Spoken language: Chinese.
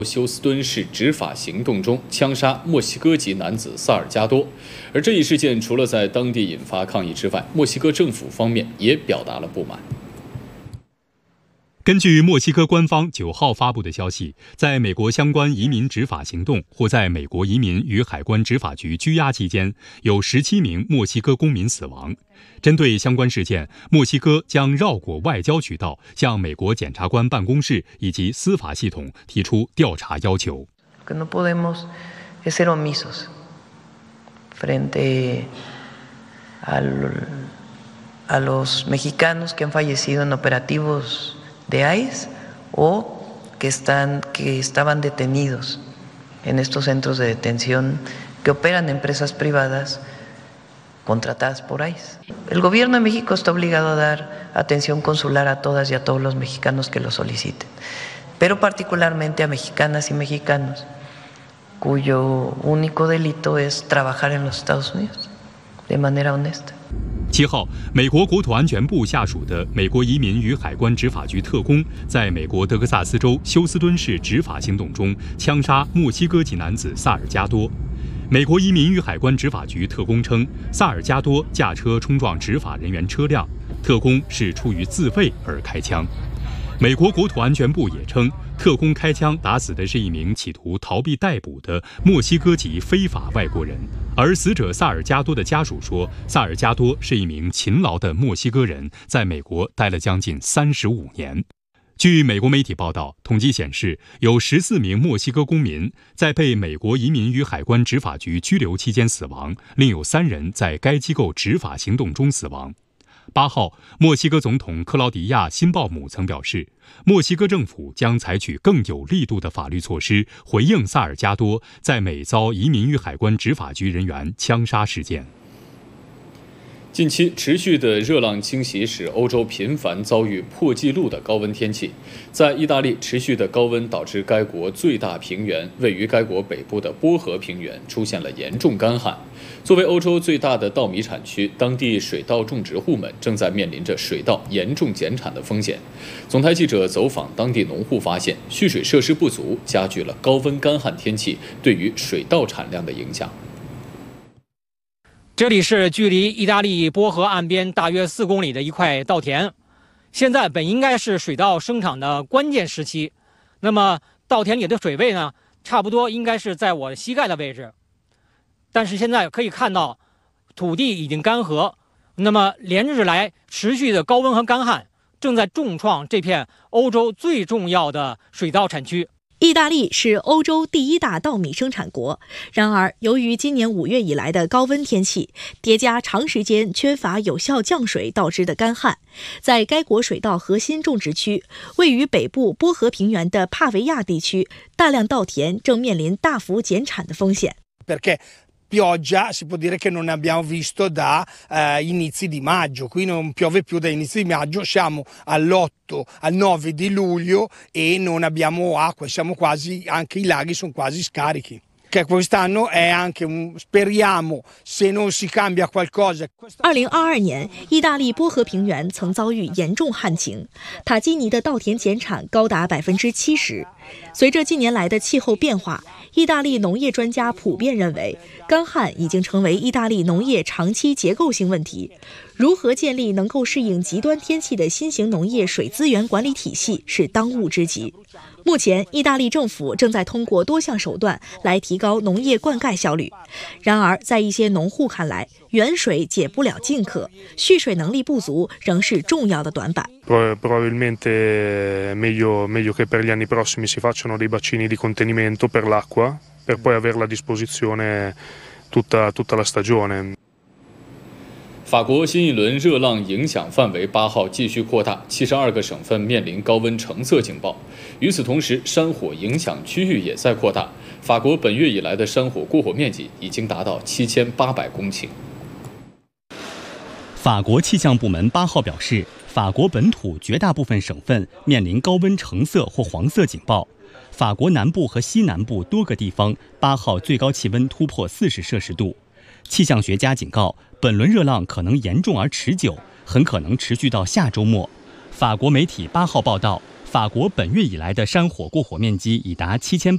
休斯敦市执法行动中枪杀墨西哥籍男子萨尔加多，而这一事件除了在当地引发抗议之外，墨西哥政府方面也表达了不满。 根据墨西哥官方9号发布的消息，在美国相关移民执法行动或在美国移民与海关执法局拘押期间，有17名墨西哥公民死亡。针对相关事件，墨西哥将绕过外交渠道，向美国检察官办公室以及司法系统提出调查要求。 No podemos ser omisos frente a los mexicanos que han fallecido en operativos de ICE o que estaban detenidos en estos centros de detención que operan empresas privadas contratadas por ICE. El gobierno de México está obligado a dar atención consular a todas y a todos los mexicanos que lo soliciten, pero particularmente a mexicanas y mexicanos cuyo único delito es trabajar en los Estados Unidos de manera honesta. 7号，美国国土安全部下属的美国移民与海关执法局特工在美国德克萨斯州休斯敦市执法行动中枪杀墨西哥籍男子萨尔加多。美国移民与海关执法局特工称，萨尔加多驾车冲撞执法人员车辆，特工是出于自卫而开枪。美国国土安全部也称，特工开枪打死的是一名企图逃避逮捕的墨西哥籍非法外国人，而死者萨尔加多的家属说，萨尔加多是一名勤劳的墨西哥人，在美国待了将近35年。据美国媒体报道，统计显示，有14名墨西哥公民在被美国移民与海关执法局拘留期间死亡，另有3人在该机构执法行动中死亡。8号，墨西哥总统克劳迪亚·辛鲍姆曾表示，墨西哥政府将采取更有力度的法律措施，回应萨尔加多在美遭移民与海关执法局人员枪杀事件。 近期持续的热浪侵袭使欧洲频繁遭遇破纪录的高温天气。在意大利，持续的高温导致该国最大平原位于该国北部的波河平原出现了严重干旱。作为欧洲最大的稻米产区，当地水稻种植户们正在面临着水稻严重减产的风险。总台记者走访当地农户发现，蓄水设施不足加剧了高温干旱天气对于水稻产量的影响。 这里是距离意大利波河岸边大约4公里的一块稻田，现在本应该是水稻生长的关键时期，那么稻田里的水位呢，差不多应该是在我膝盖的位置，但是现在可以看到土地已经干涸，那么连日来持续的高温和干旱正在重创这片欧洲最重要的水稻产区。 意大利是欧洲第1大稻米生产国，然而由于今年5月以来的高温天气，叠加长时间缺乏有效降水导致的干旱，在该国水稻核心种植区位于北部波河平原的帕维亚地区，大量稻田正面临大幅减产的风险。 Pioggia si può dire che non ne abbiamo visto da inizi di maggio, qui non piove più da inizi di maggio, siamo all'8 al 9 di luglio e non abbiamo acqua, siamo quasi, anche i laghi sono quasi scarichi. Che quest'anno è anche speriamo se non si cambia qualcosa. 2022年，意大利波河平原曾遭遇严重旱情，塔基尼的稻田减产高达70%。随着近年来的气候变化，意大利农业专家普遍认为，干旱已经成为意大利农业长期结构性问题。如何建立能够适应极端天气的新型农业水资源管理体系是当务之急。目前，意大利政府正在通过多项手段来提高农业灌溉效率。然而，在一些农户看来，远水解不了近渴，蓄水能力不足仍是重要的短板。 Probabilmente meglio che per gli anni prossimi si facciano dei bacini di contenimento per l'acqua, per poi averla a disposizione tutta la stagione. 法国新一轮热浪影响范围8号继续扩大，72个省份面临高温橙色警报。与此同时，山火影响区域也在扩大。法国本月以来的山火过火面积已经达到7800公顷。 法国气象部门8号表示，法国本土绝大部分省份面临高温橙色或黄色警报。法国南部和西南部多个地方8号最高气温突破40摄氏度。气象学家警告，本轮热浪可能严重而持久，很可能持续到下周末。法国媒体8号报道，法国本月以来的山火过火面积已达7800